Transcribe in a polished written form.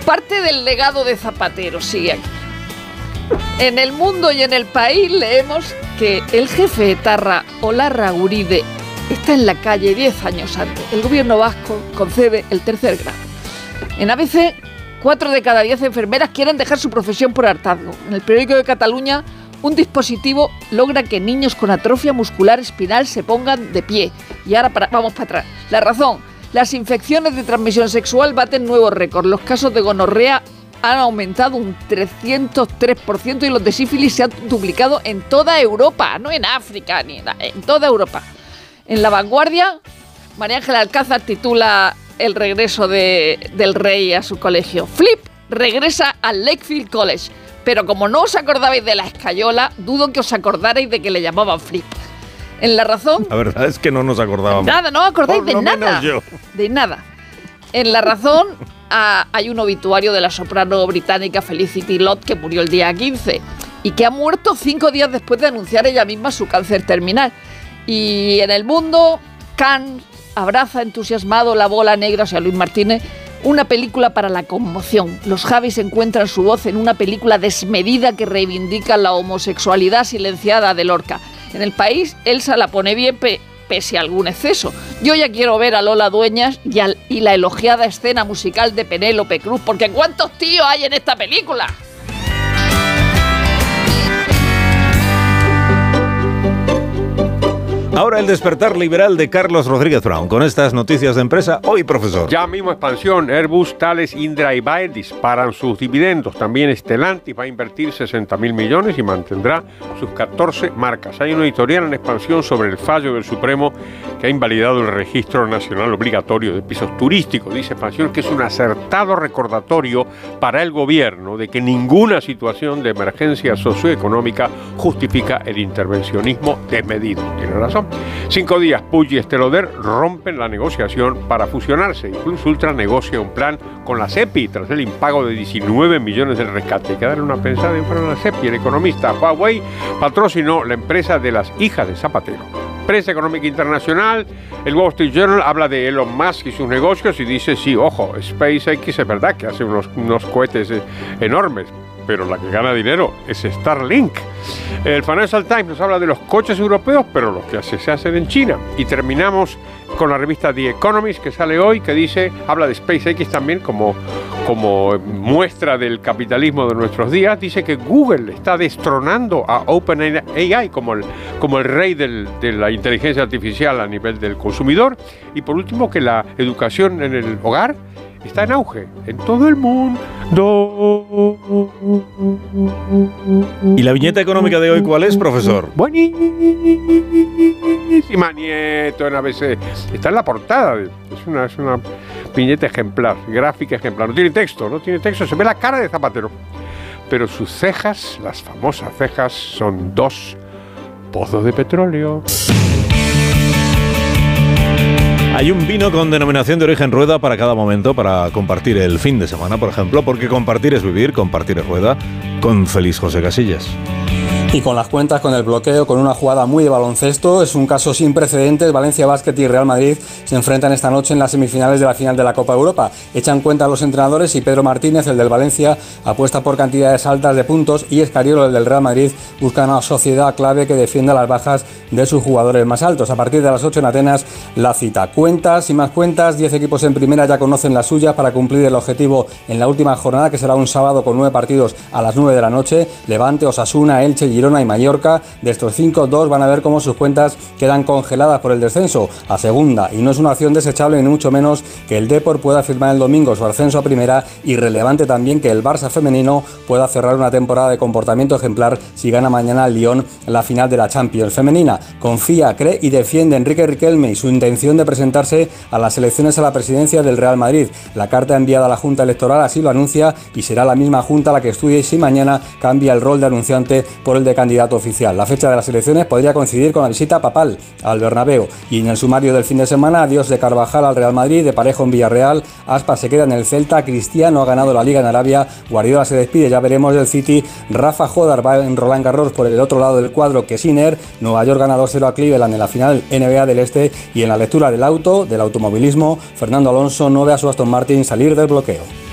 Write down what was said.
Parte del legado de Zapatero sigue aquí. En El Mundo y en El País leemos que el jefe etarra Olarra Guride está en la calle 10 años antes. El gobierno vasco concede el tercer grado. En ABC, 4 de cada 10 enfermeras quieren dejar su profesión por hartazgo. En el periódico de Cataluña, un dispositivo logra que niños con atrofia muscular espinal se pongan de pie. Y ahora vamos para atrás. La razón, las infecciones de transmisión sexual baten nuevos récords. Los casos de gonorrea han aumentado un 303% y los de sífilis se han duplicado en toda Europa, no en África, en toda Europa. En La Vanguardia, María Ángela Alcázar titula el regreso del rey a su colegio. Flip regresa al Lakefield College, pero como no os acordabais de la escayola, dudo que os acordarais de que le llamaban Flip. En La Razón... La verdad es que no nos acordábamos. Nada, no os acordáis de nada. Menos yo. De nada. En La Razón hay un obituario de la soprano británica Felicity Lott que murió el día 15 y que ha muerto 5 días después de anunciar ella misma su cáncer terminal. Y en El Mundo, Cannes abraza entusiasmado La Bola Negra, o sea, Luis Martínez, una película para la conmoción. Los Javis encuentran su voz en una película desmedida que reivindica la homosexualidad silenciada de Lorca. En El País, Elsa la pone bien pese a algún exceso. Yo ya quiero ver a Lola Dueñas y la elogiada escena musical de Penélope Cruz, porque ¿cuántos tíos hay en esta película? Ahora el despertar liberal de Carlos Rodríguez Brown. Con estas noticias de empresa, hoy, profesor. Ya mismo expansión. Airbus, Thales, Indra y Bayer disparan sus dividendos. También Stellantis va a invertir 60.000 millones y mantendrá sus 14 marcas. Hay una editorial en expansión sobre el fallo del Supremo que ha invalidado el registro nacional obligatorio de pisos turísticos. Dice expansión que es un acertado recordatorio para el gobierno de que ninguna situación de emergencia socioeconómica justifica el intervencionismo desmedido. Tiene razón. 5 días, Puig y Esteloder rompen la negociación para fusionarse. Incluso Ultra negocia un plan con la SEPI tras el impago de 19 millones del rescate. Hay que darle una pensada en frente a la SEPI. El economista Huawei patrocinó la empresa de las hijas de Zapatero. Prensa económica internacional, el Wall Street Journal habla de Elon Musk y sus negocios y dice, sí, ojo, SpaceX es verdad que hace unos cohetes enormes, pero la que gana dinero es Starlink. El Financial Times nos habla de los coches europeos, pero los que se hacen en China. Y terminamos con la revista The Economist, que sale hoy, que dice, habla de SpaceX también como muestra del capitalismo de nuestros días. Dice que Google está destronando a OpenAI como el rey de la inteligencia artificial a nivel del consumidor. Y por último, que la educación en el hogar está en auge en todo el mundo. ¿Y la viñeta económica de hoy cuál es, profesor? Buenísima, Nieto, en ABC. Está en la portada. Es una viñeta ejemplar, gráfica ejemplar. No tiene texto, se ve la cara de Zapatero. Pero sus cejas, las famosas cejas, son 2 pozos de petróleo. Hay un vino con denominación de origen rueda para cada momento, para compartir el fin de semana, por ejemplo, porque compartir es vivir, compartir es rueda, con Félix José Casillas. Y con las cuentas, con el bloqueo, con una jugada muy de baloncesto, es un caso sin precedentes. Valencia Basket y Real Madrid se enfrentan esta noche en las semifinales de la final de la Copa Europa. Echan cuenta los entrenadores y Pedro Martínez, el del Valencia, apuesta por cantidades altas de puntos y Escariolo, el del Real Madrid, busca una sociedad clave que defienda las bajas de sus jugadores más altos. A partir de las 8 en Atenas, la cita. Cuentas y más cuentas, 10 equipos en primera ya conocen las suyas para cumplir el objetivo en la última jornada, que será un sábado con 9 partidos a las 9 de la noche. Levante, Osasuna, Elche, Girona y Mallorca. De estos 5, 2 van a ver cómo sus cuentas quedan congeladas por el descenso a segunda, y no es una opción desechable ni mucho menos que el Depor pueda firmar el domingo su ascenso a primera, y relevante también que el Barça femenino pueda cerrar una temporada de comportamiento ejemplar si gana mañana al Lyon la final de la Champions femenina. Confía, cree y defiende Enrique Riquelme y su intención de presentarse a las elecciones a la presidencia del Real Madrid. La carta enviada a la Junta Electoral así lo anuncia, y será la misma Junta la que estudie si mañana cambia el rol de anunciante por el de candidato oficial. La fecha de las elecciones podría coincidir con la visita papal al Bernabéu. Y en el sumario del fin de semana, adiós de Carvajal al Real Madrid, de Parejo en Villarreal, Aspas se queda en el Celta, Cristiano ha ganado la Liga en Arabia, Guardiola se despide, ya veremos del City, Rafa Jodar va en Roland Garros por el otro lado del cuadro que Sinner, Nueva York gana 2-0 a Cleveland en la final NBA del Este, y en la lectura del automovilismo, Fernando Alonso no ve a su Aston Martin salir del bloqueo.